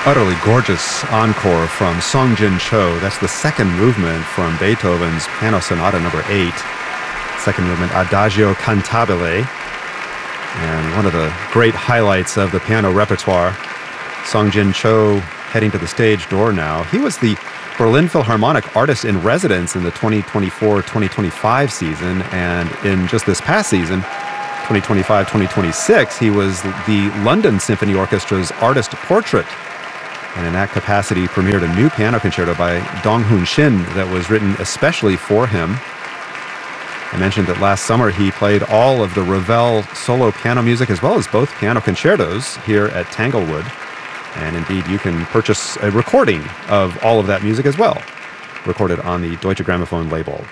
Utterly gorgeous encore from Song Jin-cho. That's the second movement from Beethoven's Piano Sonata No. 8. Second movement, Adagio Cantabile. And one of the great highlights of the piano repertoire, Song Jin-cho heading to the stage door now. He was the Berlin Philharmonic Artist in Residence in the 2024-2025 season, and in just this past season, 2025-2026, he was the London Symphony Orchestra's Artist Portrait, and in that capacity premiered a new piano concerto by Dong-Hoon Shin that was written especially for him. I mentioned that last summer he played all of the Ravel solo piano music as well as both piano concertos here at Tanglewood. And indeed, you can purchase a recording of all of that music as well, recorded on the Deutsche Grammophon label.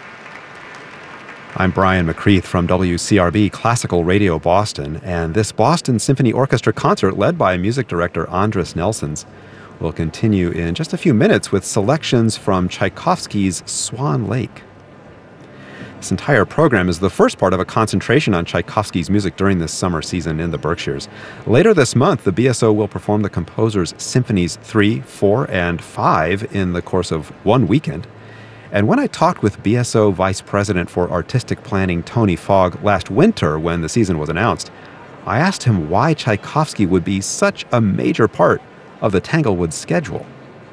I'm Brian McCreath from WCRB Classical Radio Boston, and this Boston Symphony Orchestra concert led by music director Andris Nelsons will continue in just a few minutes with selections from Tchaikovsky's Swan Lake. This entire program is the first part of a concentration on Tchaikovsky's music during this summer season in the Berkshires. Later this month, the BSO will perform the composer's Symphonies 3, 4, and 5 in the course of one weekend. And when I talked with BSO Vice President for Artistic Planning Tony Fogg last winter when the season was announced, I asked him why Tchaikovsky would be such a major part of the Tanglewood schedule.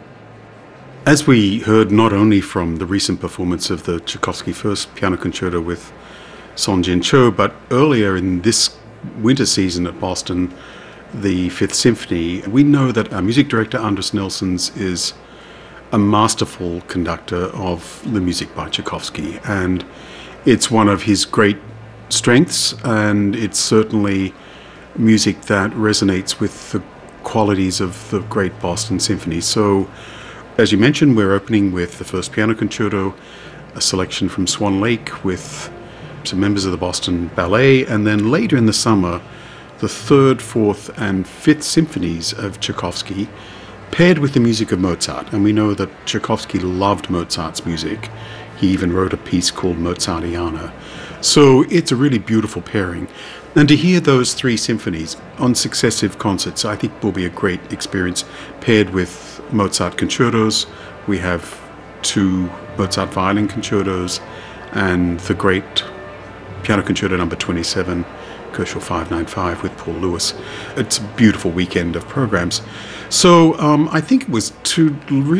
As we heard not only from the recent performance of the Tchaikovsky First Piano Concerto with Song Jin-cho, but earlier in this winter season at Boston, the Fifth Symphony, we know that our music director Andris Nelsons is a masterful conductor of the music by Tchaikovsky, and it's one of his great strengths, and it's certainly music that resonates with the qualities of the great Boston Symphony. So, as you mentioned, we're opening with the First Piano Concerto, a selection from Swan Lake with some members of the Boston Ballet, and then later in the summer, the Third, Fourth, and Fifth Symphonies of Tchaikovsky, paired with the music of Mozart. And we know that Tchaikovsky loved Mozart's music. He even wrote a piece called Mozartiana. So it's a really beautiful pairing. And to hear those three symphonies on successive concerts, I think will be a great experience, paired with Mozart concertos. We have two Mozart violin concertos and the great Piano Concerto No. 27, Koshel 595 with Paul Lewis. It's a beautiful weekend of programs. So I think it was to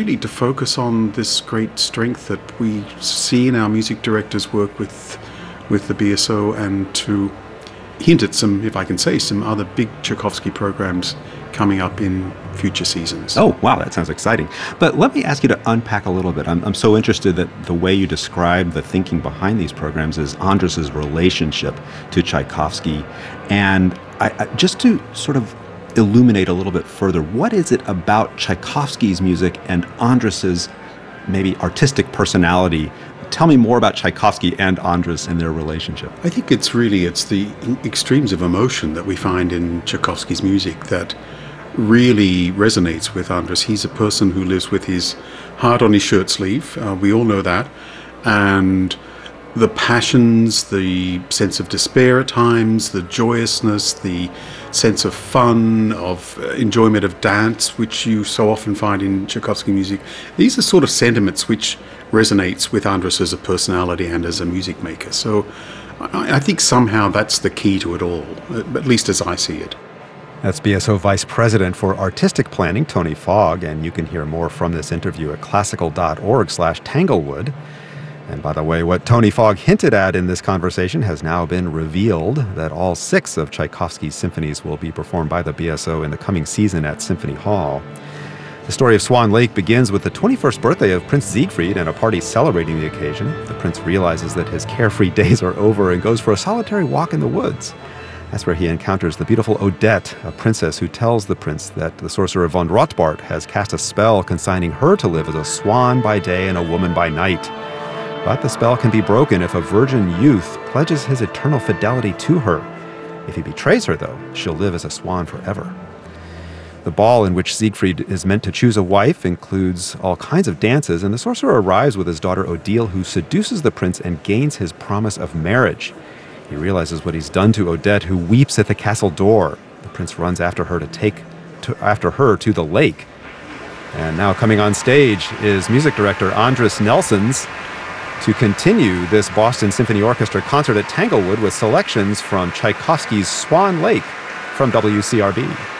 focus on this great strength that we see in our music directors' work with the BSO, and to hint at some, if I can say, some other big Tchaikovsky programs coming up in future seasons. Oh, wow, that sounds exciting. But let me ask you to unpack a little bit. I'm so interested that the way you describe the thinking behind these programs is Andris's relationship to Tchaikovsky. And I just to sort of illuminate a little bit further, what is it about Tchaikovsky's music and Andris's maybe artistic personality? Tell me more about Tchaikovsky and Andris and their relationship. I think it's the extremes of emotion that we find in Tchaikovsky's music that really resonates with Andris. He's a person who lives with his heart on his shirt sleeve. We all know that. And the passions, the sense of despair at times, the joyousness, the sense of fun, of enjoyment of dance, which you so often find in Tchaikovsky music. These are sort of sentiments which resonates with Andris as a personality and as a music maker. So I think somehow that's the key to it all, at least as I see it. That's BSO Vice President for Artistic Planning, Tony Fogg, and you can hear more from this interview at classical.org/Tanglewood. And by the way, what Tony Fogg hinted at in this conversation has now been revealed, that all 6 of Tchaikovsky's symphonies will be performed by the BSO in the coming season at Symphony Hall. The story of Swan Lake begins with the 21st birthday of Prince Siegfried and a party celebrating the occasion. The prince realizes that his carefree days are over and goes for a solitary walk in the woods. That's where he encounters the beautiful Odette, a princess who tells the prince that the sorcerer von Rothbart has cast a spell consigning her to live as a swan by day and a woman by night. But the spell can be broken if a virgin youth pledges his eternal fidelity to her. If he betrays her, though, she'll live as a swan forever. The ball in which Siegfried is meant to choose a wife includes all kinds of dances, and the sorcerer arrives with his daughter Odile, who seduces the prince and gains his promise of marriage. He realizes what he's done to Odette, who weeps at the castle door. The prince runs after her to the lake, And now coming on stage is music director Andris Nelsons to continue this Boston Symphony Orchestra concert at Tanglewood with selections from Tchaikovsky's Swan Lake from WCRB.